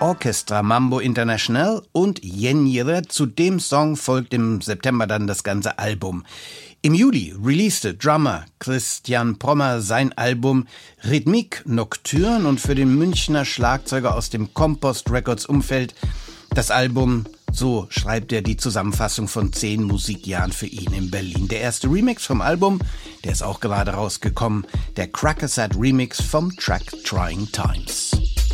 Orchestra Mambo International und Yenjere. Zu dem Song folgt im September dann das ganze Album. Im Juli releaste Drummer Christian Prommer sein Album Rhythmique Nocturne und für den Münchner Schlagzeuger aus dem Compost Records Umfeld das Album, so schreibt er die Zusammenfassung von 10 Musikjahren für ihn in Berlin. Der erste Remix vom Album, der ist auch gerade rausgekommen, der Crackerset Remix vom Track Trying Times.